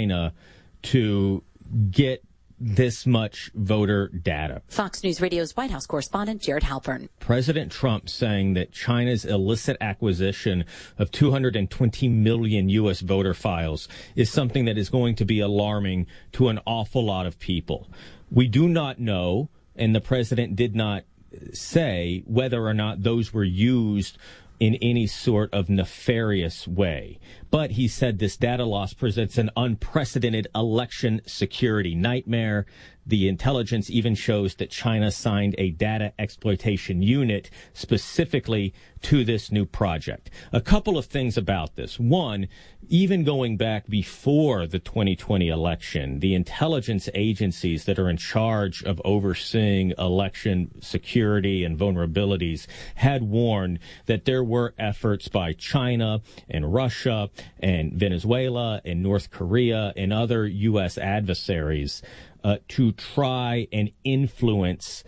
China to get this much voter data. Fox News Radio's White House correspondent Jared Halpern. President Trump saying that China's illicit acquisition of 220 million U.S. voter files is something that is going to be alarming to an awful lot of people. We do not know, and the president did not say whether or not those were used in any sort of nefarious way. But he said this data loss presents an unprecedented election security nightmare. The intelligence even shows that China signed a data exploitation unit specifically to this new project. A couple of things about this. One, even going back before the 2020 election, the intelligence agencies that are in charge of overseeing election security and vulnerabilities had warned that there were efforts by China and Russia and Venezuela and North Korea and other U.S. adversaries to try and influence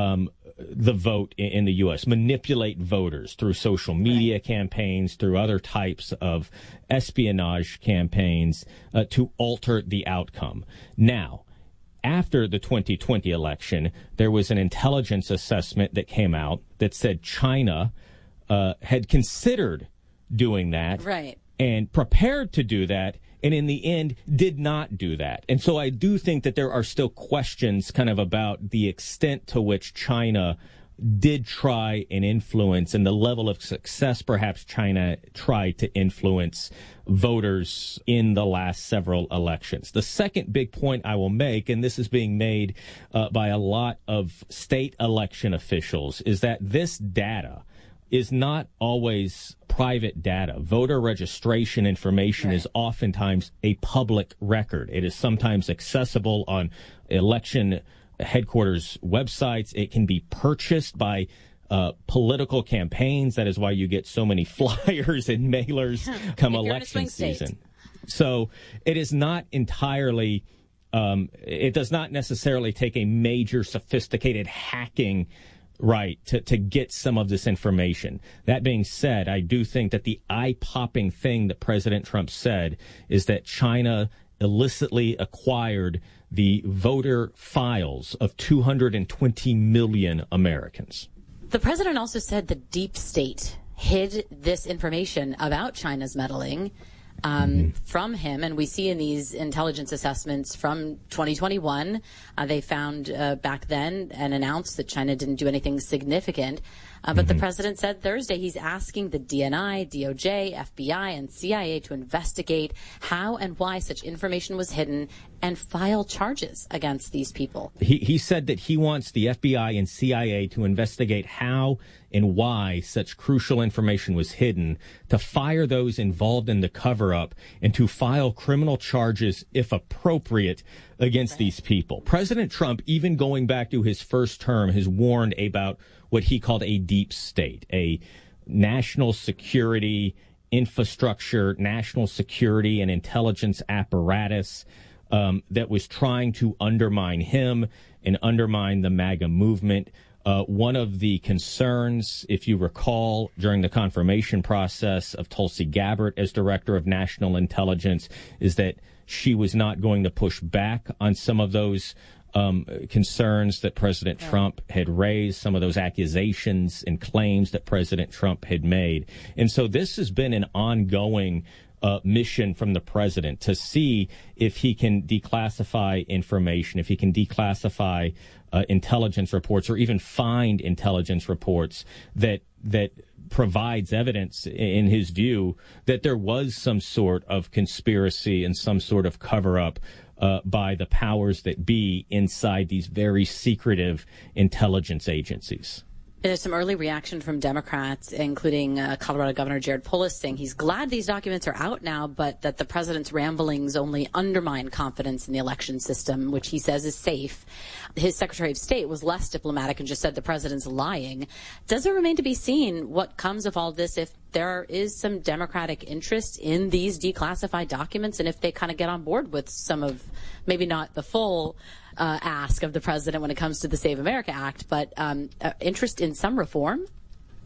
the vote in the U.S., manipulate voters through social media campaigns, through other types of espionage campaigns to alter the outcome. Now, after the 2020 election, there was an intelligence assessment that came out that said China had considered doing that and prepared to do that, and in the end did not do that. And so I do think that there are still questions kind of about the extent to which China did try and influence and the level of success perhaps China tried to influence voters in the last several elections. The second big point I will make, and this is being made by a lot of state election officials, is that this data is not always private data. Voter registration information is oftentimes a public record. It is sometimes accessible on election headquarters websites. It can be purchased by political campaigns. That is why you get so many flyers and mailers come election season. So it is not entirely, it does not necessarily take a major sophisticated hacking to get some of this information. That being said, I do think that the eye-popping thing that President Trump said is that China illicitly acquired the voter files of 220 million Americans. The president also said the deep state hid this information about China's meddling from him. And we see in these intelligence assessments from 2021, they found back then and announced that China didn't do anything significant. But the president said Thursday he's asking the DNI, DOJ, FBI, and CIA to investigate how and why such information was hidden and file charges against these people. He said that he wants the FBI and CIA to investigate how and why such crucial information was hidden, to fire those involved in the cover-up, and to file criminal charges, if appropriate, against these people. President Trump, even going back to his first term, has warned about what he called a deep state, a national security infrastructure, national security and intelligence apparatus that was trying to undermine him and undermine the MAGA movement. One of the concerns, if you recall, during the confirmation process of Tulsi Gabbard as Director of National Intelligence, is that she was not going to push back on some of those concerns that President Trump had raised, some of those accusations and claims that President Trump had made. And so this has been an ongoing mission from the president to see if he can declassify information, if he can declassify intelligence reports, or even find intelligence reports that provides evidence, in his view, that there was some sort of conspiracy and some sort of cover-up by the powers that be inside these very secretive intelligence agencies. There's some early reaction from Democrats, including Colorado Governor Jared Polis, saying he's glad these documents are out now, but that the president's ramblings only undermine confidence in the election system, which he says is safe. His Secretary of State was less diplomatic and just said the president's lying. Does it remain to be seen what comes of all this if there is some Democratic interest in these declassified documents, and if they kind of get on board with some of, maybe not the full ask of the president when it comes to the Save America Act, but interest in some reform?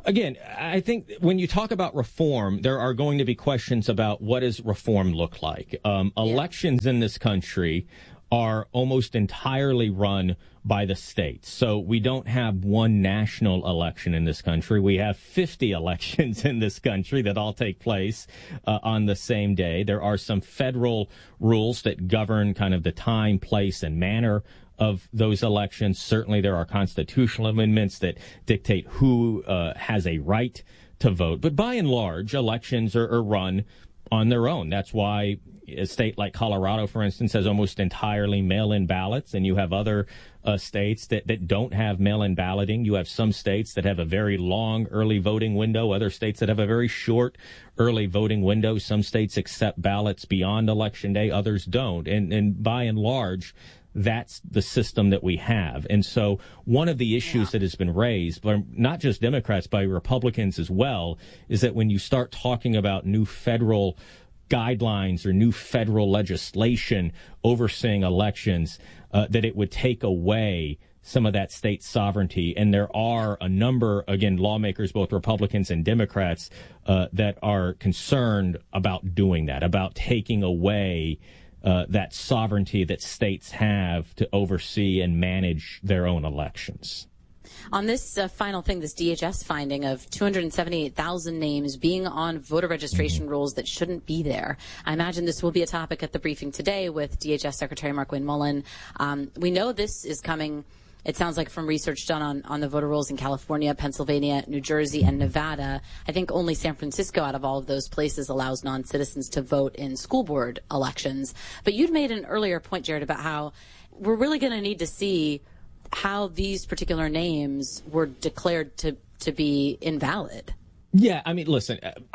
Again, I think when you talk about reform, there are going to be questions about what does reform look like. Elections in this country are almost entirely run by the states. So we don't have one national election in this country. We have 50 elections in this country that all take place on the same day. There are some federal rules that govern kind of the time, place, and manner of those elections. Certainly there are constitutional amendments that dictate who has a right to vote. But by and large, elections are run on their own. That's why a state like Colorado, for instance, has almost entirely mail-in ballots, and you have other states that don't have mail-in balloting. You have some states that have a very long early voting window, other states that have a very short early voting window. Some states accept ballots beyond Election Day, others don't. And by and large, that's the system that we have. And so one of the issues that has been raised by not just Democrats, by Republicans as well, is that when you start talking about new federal guidelines or new federal legislation overseeing elections, that it would take away some of that state sovereignty. And there are a number, again, lawmakers, both Republicans and Democrats, that are concerned about doing that, about taking away that sovereignty that states have to oversee and manage their own elections. On this final thing, this DHS finding of 278,000 names being on voter registration rolls that shouldn't be there, I imagine this will be a topic at the briefing today with DHS Secretary Markwayne Mullin. We know this is coming, it sounds like, from research done on the voter rolls in California, Pennsylvania, New Jersey, and Nevada. I think only San Francisco out of all of those places allows non-citizens to vote in school board elections. But you'd made an earlier point, Jared, about how we're really going to need to see how these particular names were declared to be invalid. Yeah, I mean, listen,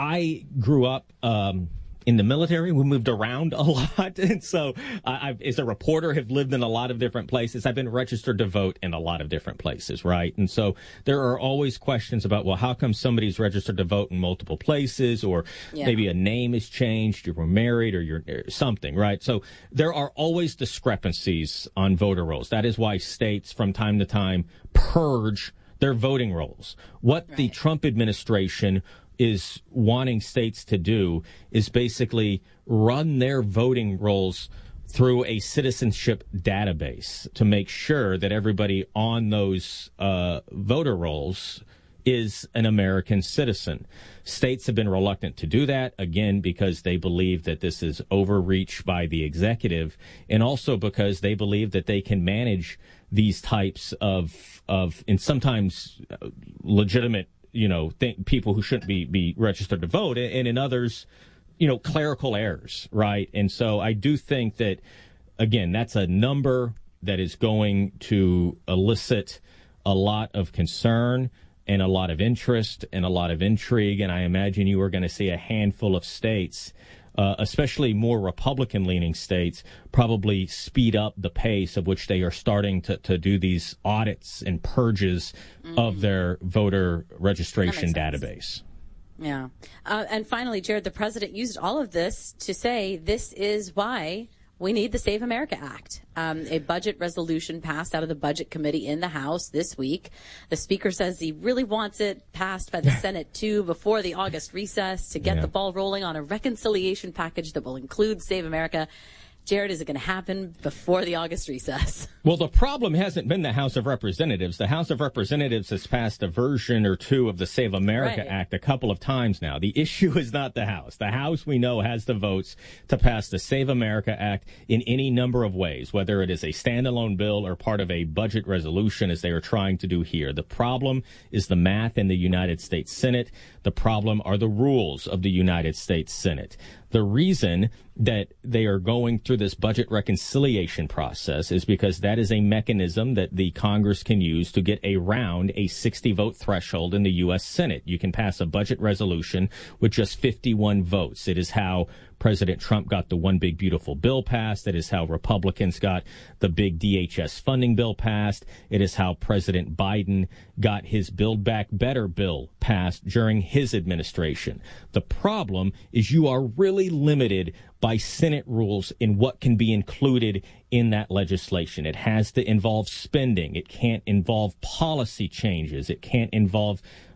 I grew up in the military. We moved around a lot. And so I, as a reporter, have lived in a lot of different places. I've been registered to vote in a lot of different places, right? And so there are always questions about, well, how come somebody's registered to vote in multiple places, or maybe a name is changed, you were married, or you're something, right? So there are always discrepancies on voter rolls. That is why states from time to time purge their voting rolls. What the Trump administration is wanting states to do is basically run their voting rolls through a citizenship database to make sure that everybody on those voter rolls is an American citizen. States have been reluctant to do that, again, because they believe that this is overreach by the executive, and also because they believe that they can manage these types of and sometimes legitimate people who shouldn't be registered to vote, and in others, clerical errors, right? And so I do think that, again, that's a number that is going to elicit a lot of concern and a lot of interest and a lot of intrigue. And I imagine you are going to see a handful of states, especially more Republican-leaning states, probably speed up the pace of which they are starting to do these audits and purges of their voter registration database. Yeah. And finally, Jared, the president used all of this to say this is why we need the Save America Act. A budget resolution passed out of the Budget Committee in the House this week. The Speaker says he really wants it passed by the Senate, too, before the August recess to get the ball rolling on a reconciliation package that will include Save America. Jared, is it going to happen before the August recess? Well, the problem hasn't been the House of Representatives. The House of Representatives has passed a version or two of the Save America Act a couple of times now. The issue is not the House. The House, we know, has the votes to pass the Save America Act in any number of ways, whether it is a standalone bill or part of a budget resolution, as they are trying to do here. The problem is the math in the United States Senate. The problem are the rules of the United States Senate. The reason that they are going through this budget reconciliation process is because that is a mechanism that the Congress can use to get around a 60-vote threshold in the U.S. Senate. You can pass a budget resolution with just 51 votes. It is how President Trump got the One Big Beautiful Bill passed. That is how Republicans got the big DHS funding bill passed. It is how President Biden got his Build Back Better bill passed during his administration. The problem is you are really limited by Senate rules in what can be included in that legislation. It has to involve spending. It can't involve policy changes. It can't involve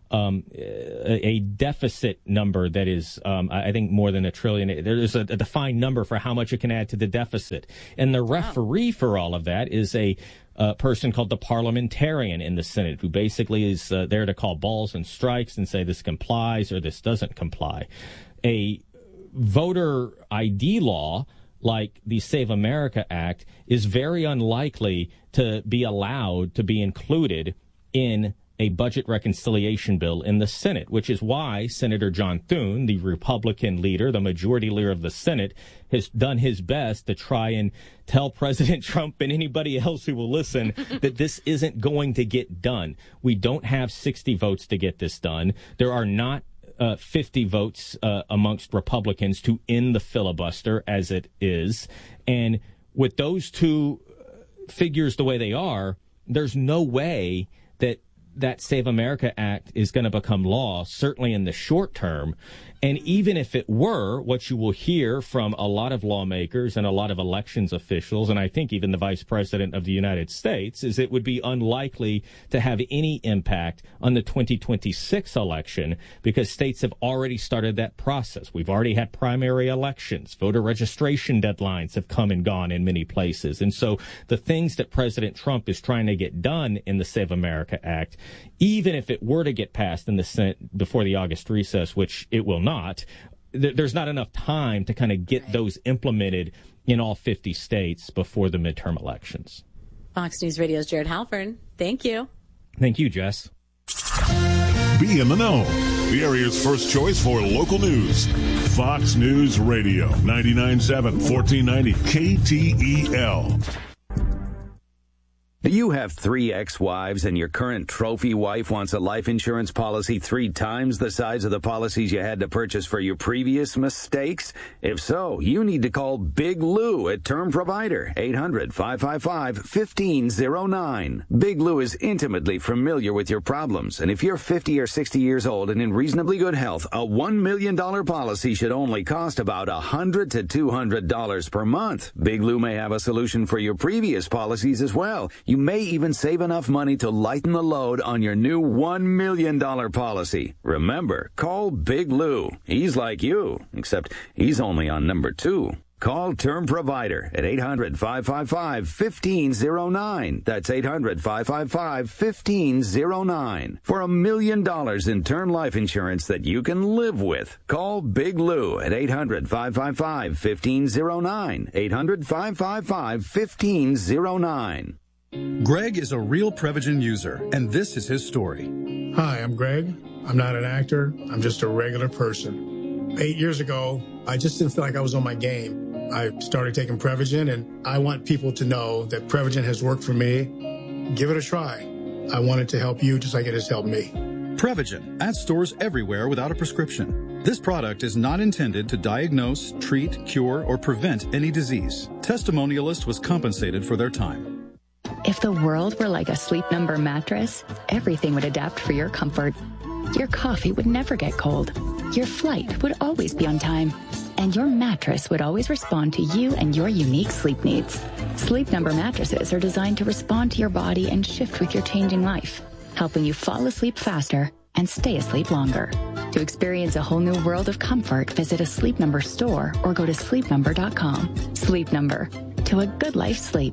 a deficit number that is, I think, more than $1 trillion. There's a defined number for how much it can add to the deficit. And the referee for all of that is a person called the parliamentarian in the Senate, who basically is there to call balls and strikes and say this complies or this doesn't comply. A voter ID law like the Save America Act is very unlikely to be allowed to be included in a budget reconciliation bill in the Senate, which is why Senator John Thune, the Republican leader, the majority leader of the Senate, has done his best to try and tell President Trump and anybody else who will listen that this isn't going to get done. We don't have 60 votes to get this done. There are not 50 votes amongst Republicans to end the filibuster as it is. And with those two figures the way they are, there's no way that Save America Act is going to become law, certainly in the short term. And even if it were, what you will hear from a lot of lawmakers and a lot of elections officials, and I think even the Vice President of the United States, is it would be unlikely to have any impact on the 2026 election because states have already started that process. We've already had primary elections. Voter registration deadlines have come and gone in many places. And so the things that President Trump is trying to get done in the Save America Act, even if it were to get passed in the Senate before the August recess, which it will not, there's not enough time to kind of get those implemented in all 50 states before the midterm elections. Fox News Radio's Jared Halpern. Thank you. Thank you, Jess. Be in the know. The area's first choice for local news. Fox News Radio, 99.7, 1490 KTEL. You have 3 ex-wives and your current trophy wife wants a life insurance policy 3 times the size of the policies you had to purchase for your previous mistakes? If so, you need to call Big Lou at Term Provider, 800-555-1509. Big Lou is intimately familiar with your problems, and if you're 50 or 60 years old and in reasonably good health, a $1 million policy should only cost about $100 to $200 per month. Big Lou may have a solution for your previous policies as well. You may even save enough money to lighten the load on your new $1 million policy. Remember, call Big Lou. He's like you, except he's only on number 2. Call Term Provider at 800-555-1509. That's 800-555-1509. For $1 million in term life insurance that you can live with. Call Big Lou at 800-555-1509. 800-555-1509. Greg is a real Prevagen user, and this is his story. Hi, I'm Greg. I'm not an actor. I'm just a regular person. 8 years ago, I just didn't feel like I was on my game. I started taking Prevagen, and I want people to know that Prevagen has worked for me. Give it a try. I want it to help you just like it has helped me. Prevagen at stores everywhere without a prescription. This product is not intended to diagnose, treat, cure, or prevent any disease. Testimonialist was compensated for their time. If the world were like a Sleep Number mattress, everything would adapt for your comfort. Your coffee would never get cold. Your flight would always be on time. And your mattress would always respond to you and your unique sleep needs. Sleep Number mattresses are designed to respond to your body and shift with your changing life, helping you fall asleep faster and stay asleep longer. To experience a whole new world of comfort, visit a Sleep Number store or go to sleepnumber.com. Sleep Number. To a good life sleep.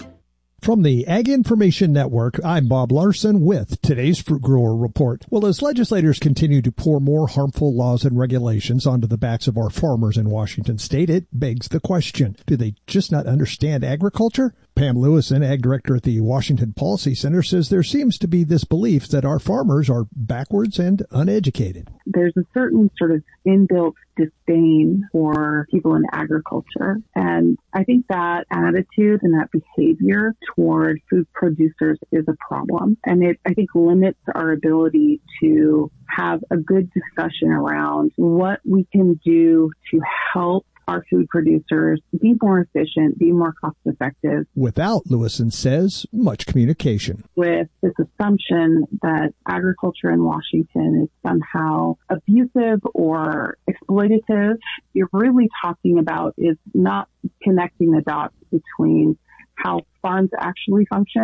From the Ag Information Network, I'm Bob Larson with today's Fruit Grower Report. Well, as legislators continue to pour more harmful laws and regulations onto the backs of our farmers in Washington state, it begs the question, do they just not understand agriculture? Pam Lewison, Ag Director at the Washington Policy Center, says there seems to be this belief that our farmers are backwards and uneducated. There's a certain sort of inbuilt disdain for people in agriculture. And I think that attitude and that behavior toward food producers is a problem. And it, I think, limits our ability to have a good discussion around what we can do to help our food producers be more efficient, be more cost effective. Without, Lewison says, much communication. With this assumption that agriculture in Washington is somehow abusive or exploitative, you're really talking about is not connecting the dots between how farms actually function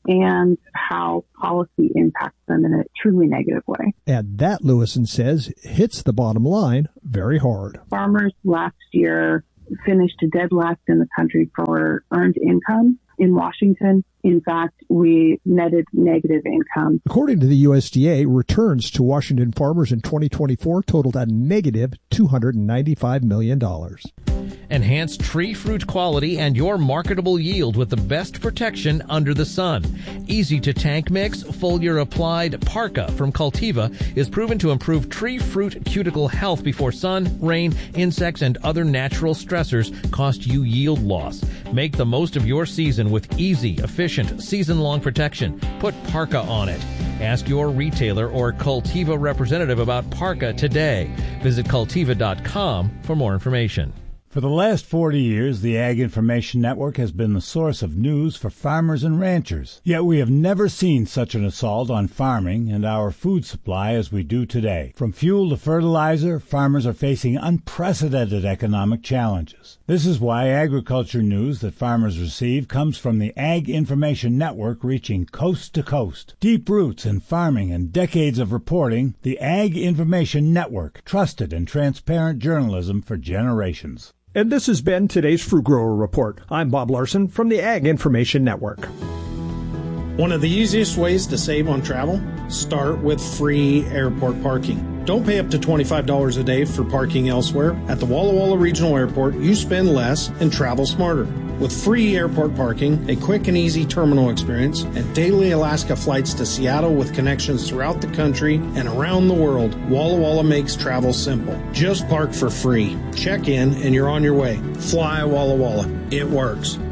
and how policy impacts them in a truly negative way. And that, Lewison says, hits the bottom line very hard. Farmers last year finished dead last in the country for earned income. In Washington, in fact, we netted negative income. According to the USDA, returns to Washington farmers in 2024 totaled a negative $295 million. Enhance tree fruit quality and your marketable yield with the best protection under the sun. Easy to tank mix, foliar applied Parka from Cultiva is proven to improve tree fruit cuticle health before sun, rain, insects, and other natural stressors cost you yield loss. Make the most of your season with easy, efficient, season-long protection. Put Parka on it. Ask your retailer or Cultiva representative about Parka today. Visit Cultiva.com for more information. For the last 40 years, the Ag Information Network has been the source of news for farmers and ranchers. Yet we have never seen such an assault on farming and our food supply as we do today. From fuel to fertilizer, farmers are facing unprecedented economic challenges. This is why agriculture news that farmers receive comes from the Ag Information Network, reaching coast to coast. Deep roots in farming and decades of reporting, the Ag Information Network, trusted and transparent journalism for generations. And this has been today's Fruit Grower Report. I'm Bob Larson from the Ag Information Network. One of the easiest ways to save on travel? Start with free airport parking. Don't pay up to $25 a day for parking elsewhere. At the Walla Walla Regional Airport, you spend less and travel smarter. With free airport parking, a quick and easy terminal experience, and daily Alaska flights to Seattle with connections throughout the country and around the world, Walla Walla makes travel simple. Just park for free. Check in and you're on your way. Fly Walla Walla. It works.